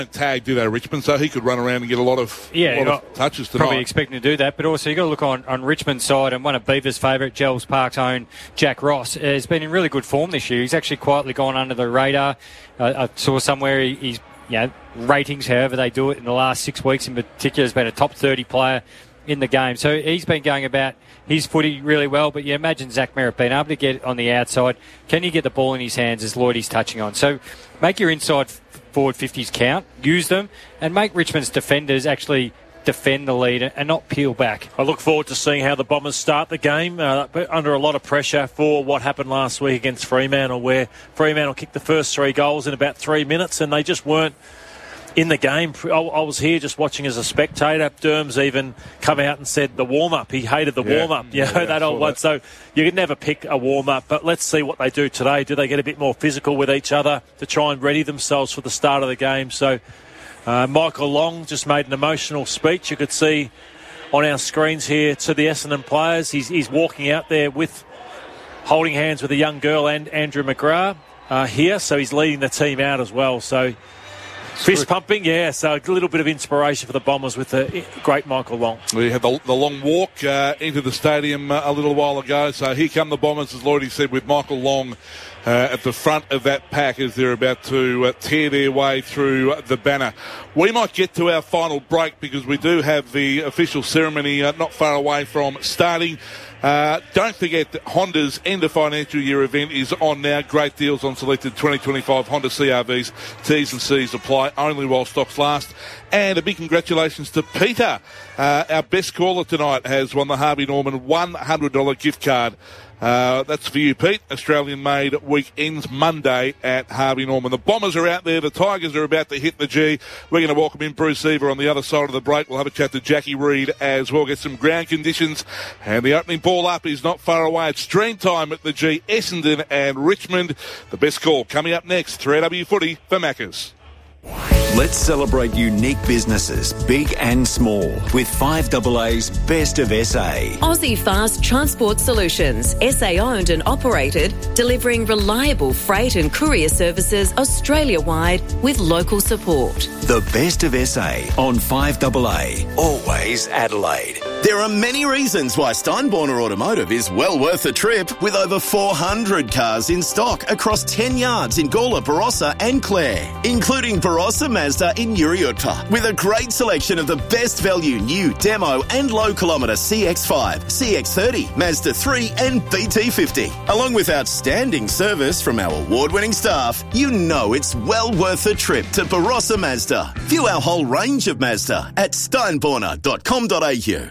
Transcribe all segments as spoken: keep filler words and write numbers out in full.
tag, do they, Richmond? So he could run around and get a lot of, yeah, a lot of touches tonight. Probably expecting to do that, but also you've got to look on, on Richmond's side, and one of Beaver's favourite, Jells Park's own Jack Ross, has been in really good form this year. He's actually quietly gone under the radar. Uh, I saw somewhere he, he's, you know, ratings, however they do it, in the last six weeks in particular, has been a top thirty player in the game. So he's been going about his footy really well, but you imagine Zach Merritt being able to get on the outside. Can you get the ball in his hands, as Lloyd is touching on? So make your inside forward fifties count, use them, and make Richmond's defenders actually defend the lead and not peel back. I look forward to seeing how the Bombers start the game, uh, but under a lot of pressure for what happened last week against Fremantle, where Fremantle kicked the first three goals in about three minutes, and they just weren't in the game. I, I was here just watching as a spectator. Derms even come out and said the warm-up. He hated the yeah. warm-up. You know, yeah, that old one. That. So you can never pick a warm-up, but let's see what they do today. Do they get a bit more physical with each other to try and ready themselves for the start of the game? So uh, Michael Long just made an emotional speech. You could see on our screens here to the Essendon players. He's, he's walking out there with holding hands with a young girl and Andrew McGrath uh, here. So he's leading the team out as well. So fist pumping, yeah, so a little bit of inspiration for the Bombers with the great Michael Long. We had the, the long walk uh, into the stadium uh, a little while ago, so here come the Bombers, as Lloydie said, with Michael Long uh, at the front of that pack as they're about to uh, tear their way through the banner. We might get to our final break because we do have the official ceremony uh, not far away from starting. Uh, don't forget that Honda's end of financial year event is on now. Great deals on selected twenty twenty-five Honda C R Vs. T's and C's apply only while stocks last. And a big congratulations to Peter. Uh, our best caller tonight has won the Harvey Norman one hundred dollars gift card. Uh, that's for you, Pete. Australian-made week ends Monday at Harvey Norman. The Bombers are out there. The Tigers are about to hit the G. We're going to welcome in Bruce Seaver on the other side of the break. We'll have a chat to Jackie Reid as well, get some ground conditions. And the opening ball up is not far away. It's dream time at the G. Essendon and Richmond. The best call coming up next. three A W Footy for Maccas. Let's celebrate unique businesses, big and small, with five A A's Best of S A. Aussie Fast Transport Solutions, S A owned and operated, delivering reliable freight and courier services Australia-wide with local support. The Best of S A on five A A, always Adelaide. There are many reasons why Steinborner Automotive is well worth a trip, with over four hundred cars in stock across ten yards in Gawler, Barossa and Clare, including Barossa Mazda in Uriutpa, with a great selection of the best value new demo and low kilometre C X five, C X thirty, Mazda three and B T fifty. Along with outstanding service from our award-winning staff, you know it's well worth a trip to Barossa Mazda. View our whole range of Mazda at steinborner dot com dot a u.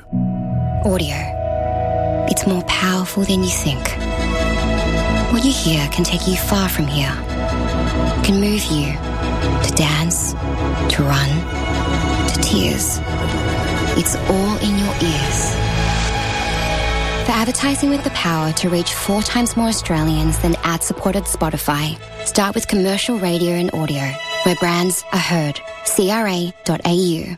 Audio. It's more powerful than you think. What you hear can take you far from here. Can move you to dance, to run, to tears. It's all in your ears. For advertising with the power to reach four times more Australians than ad-supported Spotify, start with commercial radio and audio, where brands are heard. C R A dot A U.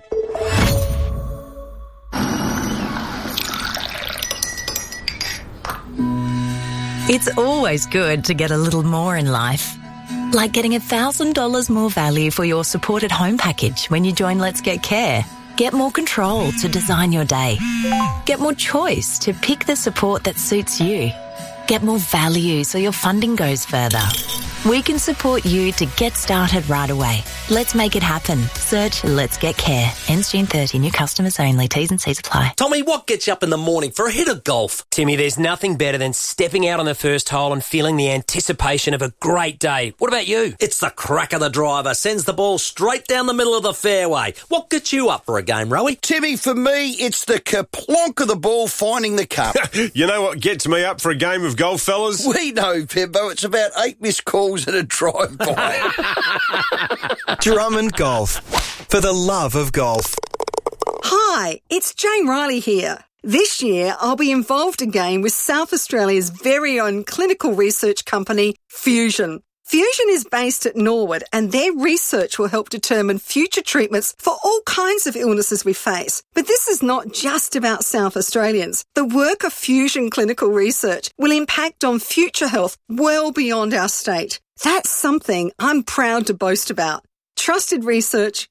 It's always good to get a little more in life. Like getting one thousand dollars more value for your supported home package when you join Let's Get Care. Get more control to design your day. Get more choice to pick the support that suits you. Get more value so your funding goes further. We can support you to get started right away. Let's make it happen. Search Let's Get Care. Ends June thirtieth. New customers only. T's and C's apply. Tommy, what gets you up in the morning for a hit of golf? Timmy, there's nothing better than stepping out on the first hole and feeling the anticipation of a great day. What about you? It's the crack of the driver. Sends the ball straight down the middle of the fairway. What gets you up for a game, Rowie? Timmy, for me, it's the kerplonk of the ball finding the cup. You know what gets me up for a game of golf, fellas? We know, Pimbo. It's about eight missed calls and a drive-by. Drummond Golf. For the love of golf. Hi, it's Jane Riley here. This year, I'll be involved again with South Australia's very own clinical research company, Fusion. Fusion is based at Norwood, and their research will help determine future treatments for all kinds of illnesses we face. But this is not just about South Australians. The work of Fusion Clinical Research will impact on future health well beyond our state. That's something I'm proud to boast about. trusted research